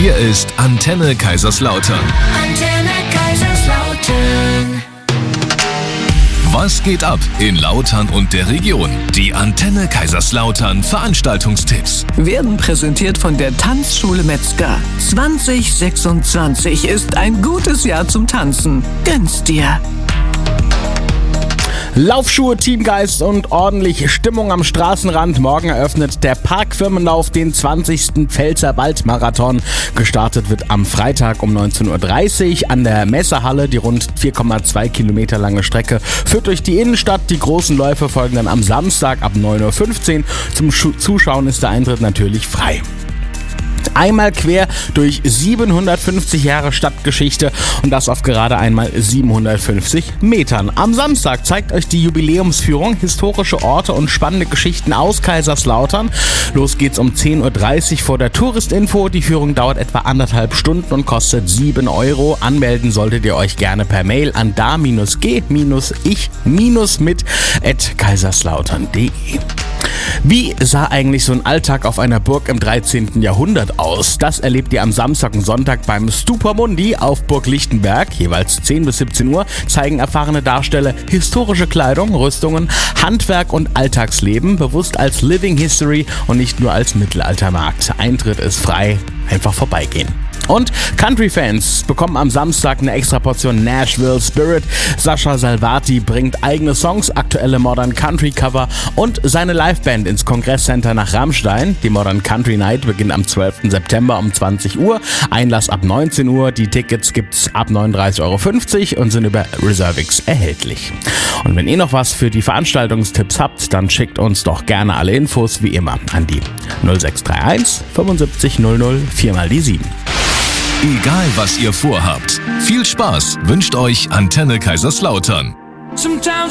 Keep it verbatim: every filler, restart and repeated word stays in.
Hier ist Antenne Kaiserslautern. Antenne Kaiserslautern. Was geht ab in Lautern und der Region? Die Antenne Kaiserslautern Veranstaltungstipps werden präsentiert von der Tanzschule Metzger. zwanzig sechsundzwanzig ist ein gutes Jahr zum Tanzen. Gönn's dir! Laufschuhe, Teamgeist und ordentlich Stimmung am Straßenrand. Morgen eröffnet der Parkfirmenlauf den zwanzigsten Pfälzer Waldmarathon. Gestartet wird am Freitag um neunzehn Uhr dreißig an der Messehalle. Die rund vier Komma zwei Kilometer lange Strecke führt durch die Innenstadt. Die großen Läufe folgen dann am Samstag ab neun Uhr fünfzehn. Zum Zuschauen ist der Eintritt natürlich frei. Einmal quer durch siebenhundertfünfzig Jahre Stadtgeschichte und das auf gerade einmal siebenhundertfünfzig Metern. Am Samstag zeigt euch die Jubiläumsführung historische Orte und spannende Geschichten aus Kaiserslautern. Los geht's um zehn Uhr dreißig vor der Touristinfo. Die Führung dauert etwa anderthalb Stunden und kostet sieben Euro. Anmelden solltet ihr euch gerne per Mail an da-g-ich-mit at kaiserslautern punkt de. Wie sah eigentlich so ein Alltag auf einer Burg im dreizehnten Jahrhundert aus? Das erlebt ihr am Samstag und Sonntag beim Stupor Mundi auf Burg Lichtenberg. Jeweils zehn bis siebzehn Uhr zeigen erfahrene Darsteller historische Kleidung, Rüstungen, Handwerk und Alltagsleben, bewusst als Living History und nicht nur als Mittelaltermarkt. Eintritt ist frei, einfach vorbeigehen. Und Country-Fans bekommen am Samstag eine extra Portion Nashville Spirit. Sascha Salvati bringt eigene Songs, aktuelle Modern Country Cover und seine Liveband ins Kongresscenter nach Ramstein. Die Modern Country Night beginnt am zwölften September um zwanzig Uhr. Einlass ab neunzehn Uhr. Die Tickets gibt's ab neununddreißig Euro fünfzig und sind über Reservix erhältlich. Und wenn ihr noch was für die Veranstaltungstipps habt, dann schickt uns doch gerne alle Infos wie immer an die null sechs drei eins fünfundsiebzig null null vier mal die sieben. Egal was ihr vorhabt, viel Spaß wünscht euch Antenne Kaiserslautern. Sometimes